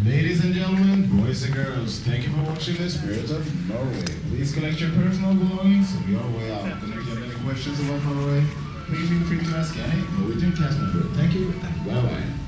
Ladies and gentlemen, boys and girls, thank you for watching the Spirits of Norway. Please collect your personal belongings on your way out. And if you have any questions about Norway, please feel free to ask any Norwegian cast member. Thank you, and bye-bye.